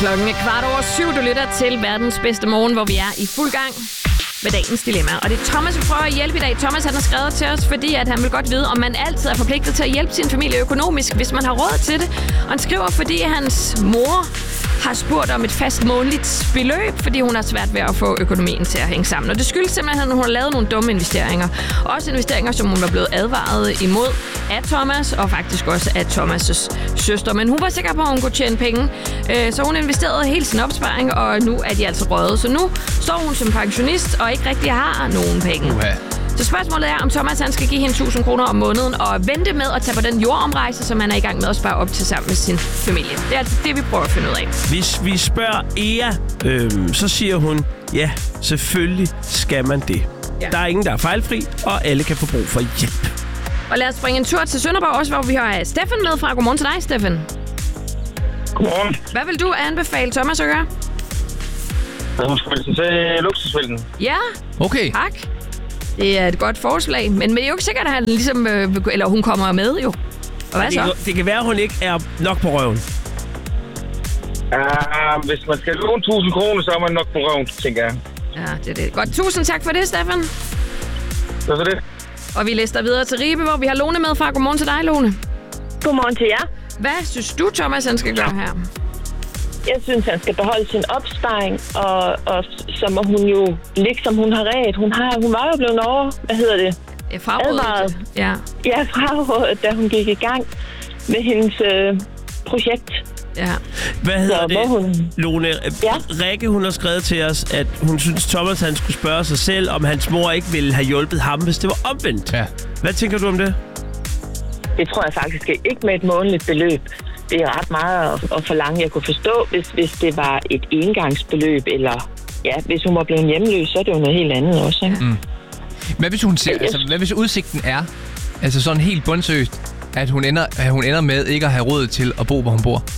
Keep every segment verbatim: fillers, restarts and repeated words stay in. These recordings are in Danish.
Klokken er kvart over syv. Du lytter til verdens bedste morgen, hvor vi er i fuld gang med dagens dilemma. Og det er Thomas, vi prøver at hjælpe i dag. Thomas han har skrevet til os, fordi at han vil godt vide, om man altid er forpligtet til at hjælpe sin familie økonomisk, hvis man har råd til det. Og han skriver, fordi hans mor har spurgt om et fast månedligt beløb, fordi hun har svært ved at få økonomien til at hænge sammen. Og det skyldes simpelthen, at hun har lavet nogle dumme investeringer. Også investeringer, som hun var blevet advaret imod af Thomas, og faktisk også af Thomas' søster. Men hun var sikker på, at hun kunne tjene penge. Så hun investerede hele sin opsparing, og nu er de altså røget. Så nu står hun som pensionist og ikke rigtig har nogen penge. Uha. Så spørgsmålet er, om Thomas han skal give hende tusind kroner om måneden og vente med at tage på den jordomrejse, som han er i gang med at spare op til sammen med sin familie. Det er altså det, vi prøver at finde ud af. Hvis vi spørger Ea, øhm, så siger hun, ja, selvfølgelig skal man det. Ja. Der er ingen, der er fejlfri, og alle kan få brug for hjælp. Og lad os springe en tur til Sønderborg også, hvor vi har Steffen med fra. Godmorgen til dig, Steffen. Godmorgen. Hvad vil du anbefale Thomas at gøre? Hun skal til luksusfælden. Ja, Okay. tak. Det er et godt forslag, men det er jo ikke sikkert, at han ligesom, øh, eller hun kommer med jo. Og hvad Det, så? kan- det kan være, at hun ikke er nok på røven. Uh, hvis man skal låne tusind kroner, så er man nok på røven, tænker jeg. Ja, det er det. Godt, tusind tak for det, Steffen. Så er det. Og vi lister videre til Ribe, hvor vi har Lone med fra. Godmorgen til dig, Lone. Godmorgen til jer. Hvad synes du, Thomas, han skal gøre her? Jeg synes, han skal beholde sin opsparing, og, og så må hun jo ligge, som hun har ret. Hun, har, hun var jo blevet over, hvad hedder det? Jeg frarådet Advaret. det. Ja. Ja, frarådet, da hun gik i gang med hendes øh, projekt. Ja. Hvad hedder Så må det, hun... Lone? Ja. Rikke, hun har skrevet til os, at hun synes, Thomas han skulle spørge sig selv, om hans mor ikke ville have hjulpet ham, hvis det var omvendt. Ja. Hvad tænker du om det? Det tror jeg faktisk ikke. Ikke med et månedligt beløb. Det er ret meget at, at forlange. Jeg kunne forstå, hvis, hvis det var et engangsbeløb, eller ja, hvis hun var blevet hjemløs, så er det jo noget helt andet også. Ikke? Mm. Hvad hvis hun ser, altså, hvad hvis udsigten er, altså sådan helt bundsøst, at hun ender, at hun ender med ikke at have råd til at bo, hvor hun bor?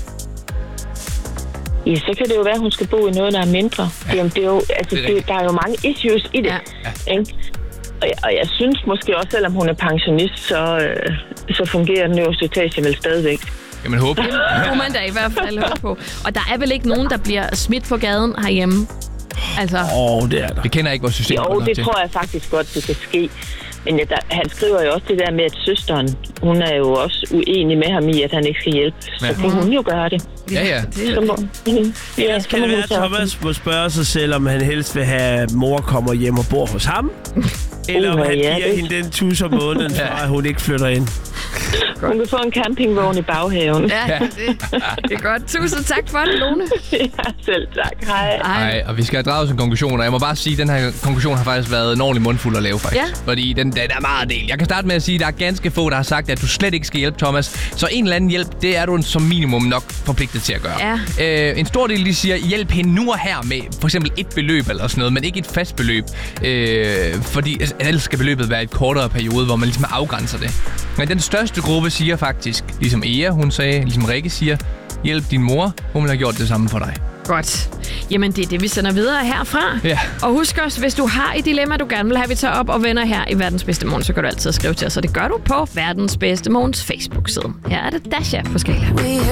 Ja, så kan det jo være, at hun skal bo i noget, der er mindre. Ja. Jamen, det er jo, altså, Det er det, der er jo mange issues i det. Ja. Ja. Ikke? Og, jeg, og jeg synes måske også, selvom hun er pensionist, så, øh, så fungerer den øverste etage vel stadigvæk. Jamen håbe. Det kunne man da i hvert fald høre på. Og der er vel ikke nogen, der bliver smidt på gaden herhjemme? Altså, Åh, oh, det er der. Vi kender ikke vores system. Jo, det tror jeg faktisk godt, det kan ske. Men ja, der, han skriver jo også det der med, at søsteren, hun er jo også uenig med ham i, at han ikke skal hjælpe. Så Ja. kan hun jo gøre det. Ja, ja. det Så må, ja, så Kan må det hun være, så- Thomas må spørge sig selv, om han helst vil have, at mor kommer hjem og bor hos ham? Eller om Uha, han ja, giver det- hende den tus om måneden, for at hun ikke flytter ind? Hun kan få en campingvogn i baghaven. ja, det, det er godt. Tusind tak for det, Lone. Ja, selv tak. Hej. Nej, og vi skal have draget en konklusion, og jeg må bare sige, at den her konklusion har faktisk været en ordentlig mundfuld at lave, faktisk. Ja. Fordi den, den er meget del. Jeg kan starte med at sige, at der er ganske få, der har sagt, at du slet ikke skal hjælpe Thomas. Så en eller anden hjælp, det er du som minimum nok forpligtet til at gøre. Ja. Øh, en stor del, de siger, hjælp hende nu og her med for eksempel et beløb eller sådan noget, men ikke et fast beløb. Øh, fordi altså, ellers skal beløbet være et kortere periode, hvor man ligesom afgrænser det. Men den største gruppe siger faktisk, ligesom Ea, hun sagde, ligesom Rikke siger, hjælp din mor, hun vil have gjort det samme for dig. Godt. Jamen, det er det, vi sender videre herfra. Ja. Og husk også, hvis du har et dilemma, du gerne vil have, vi tager op og vender her i Verdens Bedste Morgen, så kan du altid skrive til os, og det gør du på Verdens Bedste Morgens Facebook-side. Her er det Dasha på Skala.